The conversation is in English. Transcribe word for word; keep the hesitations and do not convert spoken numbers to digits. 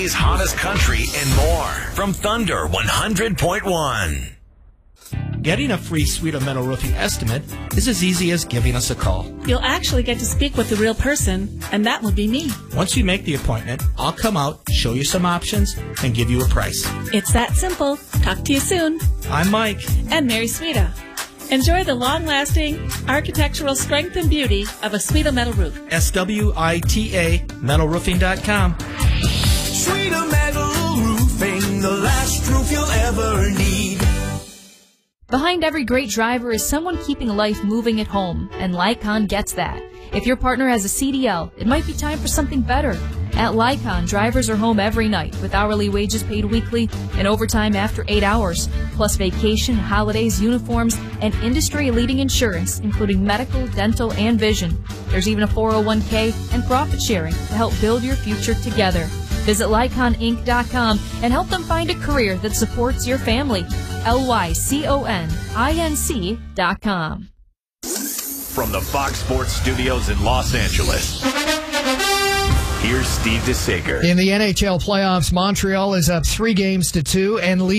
Today's hottest country and more from Thunder one hundred point one. Getting a free Sweeto Metal Roofing estimate is as easy as giving us a call. You'll actually get to speak with the real person, and that will be me. Once you make the appointment, I'll come out, show you some options, and give you a price. It's that simple. Talk to you soon. I'm Mike. And Mary Sweeto. Enjoy the long-lasting architectural strength and beauty of a Sweeto Metal Roof. S W I T A metal roofing dot com. Sweeto Metal Roofing, the last roof you'll ever need. Behind every great driver is someone keeping life moving at home, and Lycon gets that. If your partner has a C D L, it might be time for something better. At Lycon, drivers are home every night with hourly wages paid weekly and overtime after eight hours, plus vacation, holidays, uniforms, and industry-leading insurance, including medical, dental, and vision. There's even a four oh one k and profit sharing to help build your future together. Visit Lycon Inc dot com and help them find a career that supports your family. L Y C O N I N C dot com. From the Fox Sports Studios in Los Angeles, here's Steve DeSager. In the N H L playoffs, Montreal is up three games to two and leads